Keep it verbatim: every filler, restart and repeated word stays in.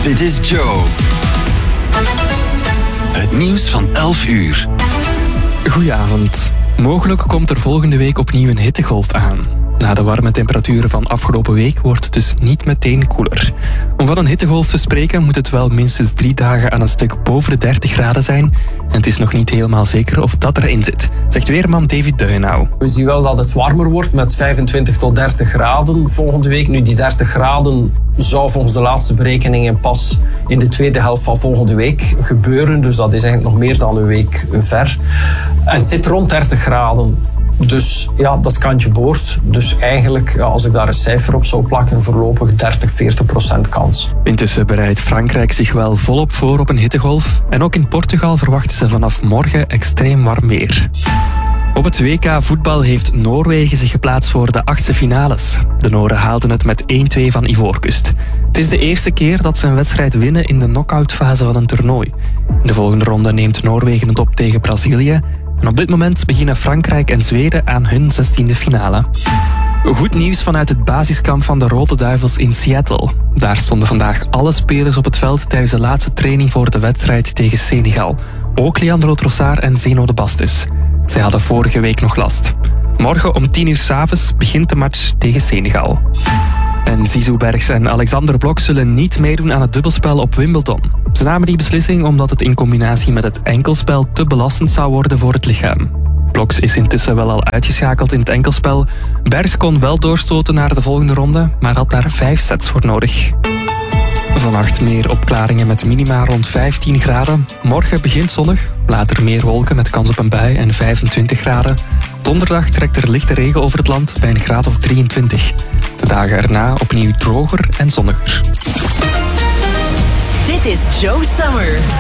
Dit is Joe. Het nieuws van elf uur. Goedenavond. Mogelijk komt er volgende week opnieuw een hittegolf aan. Na de warme temperaturen van afgelopen week wordt het dus niet meteen koeler. Om van een hittegolf te spreken moet het wel minstens drie dagen aan een stuk boven de dertig graden zijn. En het is nog niet helemaal zeker of dat erin zit, zegt weerman David Duinau. We zien wel dat het warmer wordt met vijfentwintig tot dertig graden volgende week. Nu, die dertig graden zou volgens de laatste berekeningen pas in de tweede helft van volgende week gebeuren. Dus dat is eigenlijk nog meer dan een week ver. En het zit rond dertig graden. Dus ja, dat is kantje boord. Dus eigenlijk, ja, als ik daar een cijfer op zou plakken, voorlopig dertig, veertig procent kans. Intussen bereidt Frankrijk zich wel volop voor op een hittegolf. En ook in Portugal verwachten ze vanaf morgen extreem warm weer. Op het W K voetbal heeft Noorwegen zich geplaatst voor de achtste finales. De Noren haalden het met één twee van Ivoorkust. Het is de eerste keer dat ze een wedstrijd winnen in de knock-outfase van een toernooi. In de volgende ronde neemt Noorwegen het op tegen Brazilië. En op dit moment beginnen Frankrijk en Zweden aan hun zestiende finale. Goed nieuws vanuit het basiskamp van de Rode Duivels in Seattle. Daar stonden vandaag alle spelers op het veld tijdens de laatste training voor de wedstrijd tegen Senegal. Ook Leandro Trossard en Zeno de Bastus. Zij hadden vorige week nog last. Morgen om tien uur 's avonds begint de match tegen Senegal. En Zizou Bergs en Alexander Blok zullen niet meedoen aan het dubbelspel op Wimbledon. Ze namen die beslissing omdat het in combinatie met het enkelspel te belastend zou worden voor het lichaam. Bloks is intussen wel al uitgeschakeld in het enkelspel. Bergs kon wel doorstoten naar de volgende ronde, maar had daar vijf sets voor nodig. Vannacht meer opklaringen met minima rond vijftien graden. Morgen begint zonnig, later meer wolken met kans op een bui en vijfentwintig graden. Donderdag trekt er lichte regen over het land bij een graad of drieëntwintig. De dagen erna opnieuw droger en zonniger. Dit is Joe Summer.